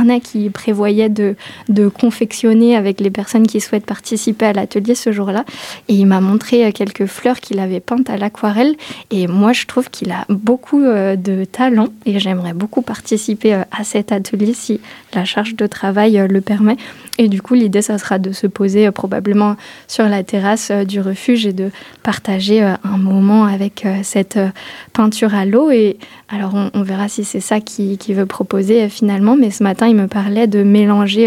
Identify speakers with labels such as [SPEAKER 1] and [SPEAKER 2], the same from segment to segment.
[SPEAKER 1] carnet qu'il prévoyait de confectionner avec les personnes qui souhaitent participer à l'atelier ce jour-là. Et il m'a montré quelques fleurs qu'il avait peintes à l'aquarelle. Et moi, je trouve qu'il a beaucoup de talent et j'aimerais beaucoup participer à cet atelier si la charge de travail le permet. Et du coup, l'idée, ça sera de se poser probablement sur la terrasse du refuge et de partager un moment avec cette peinture à l'eau. Et alors, on verra si c'est ça qu'il veut proposer finalement. Mais ce matin, il me parlait de mélanger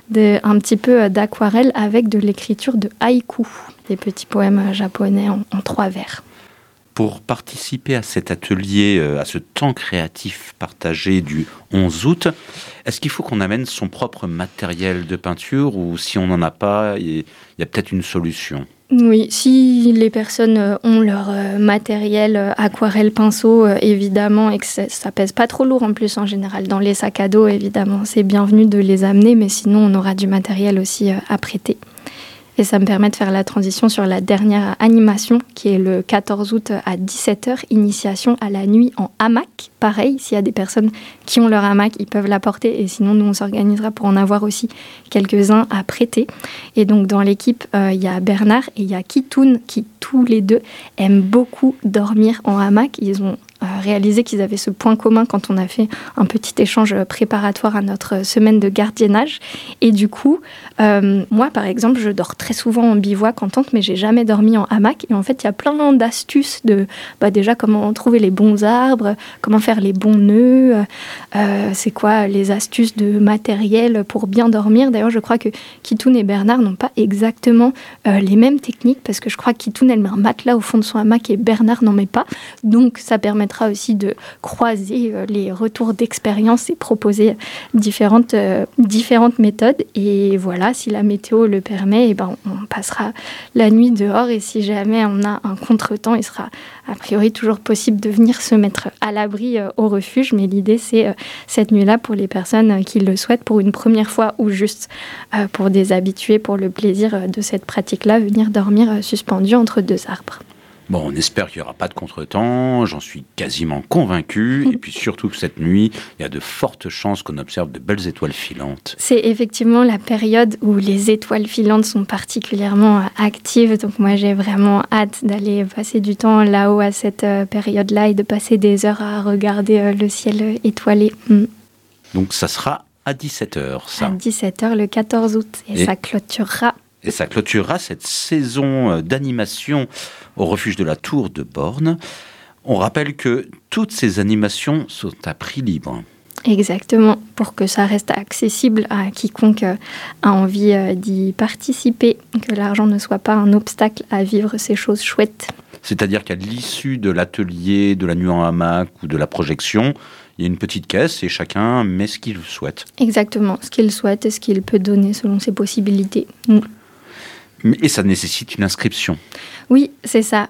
[SPEAKER 1] un petit peu d'aquarelle avec de l'écriture de haïku, des petits poèmes japonais en 3 vers.
[SPEAKER 2] Pour participer à cet atelier, à ce temps créatif partagé du 11 août, est-ce qu'il faut qu'on amène son propre matériel de peinture ou si on n'en a pas, il y a peut-être une solution ?
[SPEAKER 1] Oui, si les personnes ont leur matériel aquarelle, pinceau, évidemment, et que ça pèse pas trop lourd en plus en général, dans les sacs à dos, évidemment, c'est bienvenu de les amener, mais sinon on aura du matériel aussi à prêter. Et ça me permet de faire la transition sur la dernière animation, qui est le 14 août à 17h, initiation à la nuit en hamac. Pareil, s'il y a des personnes qui ont leur hamac, ils peuvent l'apporter. Et sinon, nous, on s'organisera pour en avoir aussi quelques-uns à prêter. Et donc, dans l'équipe, il y a Bernard et il y a Kitoun, qui tous les deux aiment beaucoup dormir en hamac. Ils ont réalisé qu'ils avaient ce point commun quand on a fait un petit échange préparatoire à notre semaine de gardiennage. Et du coup, moi, par exemple, je dors très souvent en bivouac en tente, mais j'ai jamais dormi en hamac. Et en fait, il y a plein d'astuces de déjà comment trouver les bons arbres, comment faire les bons nœuds, c'est quoi les astuces de matériel pour bien dormir. D'ailleurs, je crois que Kitoun et Bernard n'ont pas exactement les mêmes techniques, parce que je crois que Kitoun, elle met un matelas au fond de son hamac et Bernard n'en met pas. Donc, ça permettra aussi de croiser les retours d'expérience et proposer différentes méthodes. Et voilà, si la météo le permet, on passera la nuit dehors. Et si jamais on a un contretemps, il sera a priori toujours possible de venir se mettre à l'abri au refuge. Mais l'idée, c'est cette nuit-là pour les personnes qui le souhaitent pour une première fois ou juste pour des habitués, pour le plaisir de cette pratique-là, venir dormir suspendu entre 2 arbres.
[SPEAKER 2] Bon, on espère qu'il n'y aura pas de contretemps, j'en suis quasiment convaincu. Et puis surtout que cette nuit, il y a de fortes chances qu'on observe de belles étoiles filantes.
[SPEAKER 1] C'est effectivement la période où les étoiles filantes sont particulièrement actives. Donc moi, j'ai vraiment hâte d'aller passer du temps là-haut à cette période-là et de passer des heures à regarder le ciel étoilé.
[SPEAKER 2] Donc ça sera à 17h, ça.
[SPEAKER 1] À 17h le 14 août. Et ça clôturera.
[SPEAKER 2] Et ça clôturera cette saison d'animation au refuge de la Tour de Borne. On rappelle que toutes ces animations sont à prix libre.
[SPEAKER 1] Exactement, pour que ça reste accessible à quiconque a envie d'y participer, que l'argent ne soit pas un obstacle à vivre ces choses chouettes.
[SPEAKER 2] C'est-à-dire qu'à l'issue de l'atelier, de la nuit en hamac ou de la projection, il y a une petite caisse et chacun met ce qu'il souhaite.
[SPEAKER 1] Exactement, ce qu'il souhaite et ce qu'il peut donner selon ses possibilités.
[SPEAKER 2] Et ça nécessite une inscription.
[SPEAKER 1] Oui, c'est ça.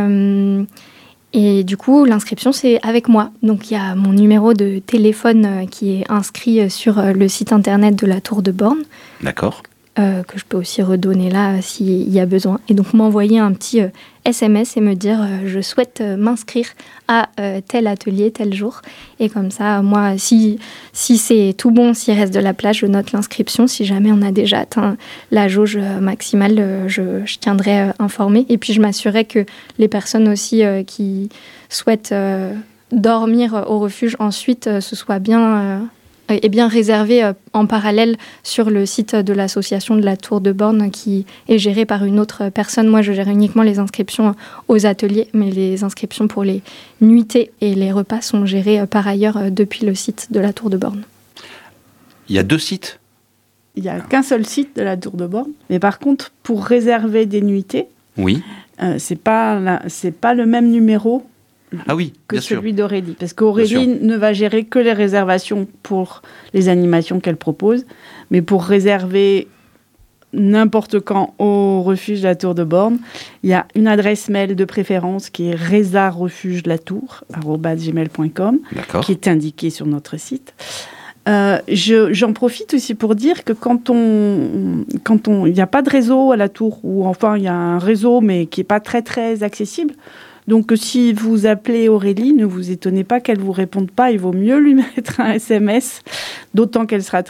[SPEAKER 1] Et du coup, l'inscription, c'est avec moi. Donc, il y a mon numéro de téléphone qui est inscrit sur le site internet de la Tour de Borne.
[SPEAKER 2] D'accord.
[SPEAKER 1] Que je peux aussi redonner là s'il y a besoin. Et donc, m'envoyer un petit SMS et me dire je souhaite m'inscrire à tel atelier, tel jour. Et comme ça, moi, si c'est tout bon, s'il reste de la place, je note l'inscription. Si jamais on a déjà atteint la jauge maximale, je tiendrai informé. Et puis, je m'assurerai que les personnes aussi qui souhaitent dormir au refuge ensuite, ce soit bien réservé en parallèle sur le site de l'association de la Tour de Borne qui est gérée par une autre personne. Moi, je gère uniquement les inscriptions aux ateliers, mais les inscriptions pour les nuitées et les repas sont gérées par ailleurs depuis le site de la Tour de Borne.
[SPEAKER 2] Il y a 2 sites ?
[SPEAKER 3] Il n'y a qu'un seul site de la Tour de Borne. Mais par contre, pour réserver des nuitées,
[SPEAKER 2] oui.
[SPEAKER 3] C'est pas le même numéro que celui d'Aurélie. Parce qu'Aurélie ne va gérer que les réservations pour les animations qu'elle propose. Mais pour réserver n'importe quand au refuge de la Tour de Borne, il y a une adresse mail de préférence qui est resarefugedelaTour@gmail.com, qui est indiquée sur notre site. J'en profite aussi pour dire que quand il n'y a pas de réseau à la Tour, ou enfin il y a un réseau mais qui n'est pas très très accessible, donc si vous appelez Aurélie, ne vous étonnez pas qu'elle ne vous réponde pas, il vaut mieux lui mettre un SMS, d'autant qu'elle sera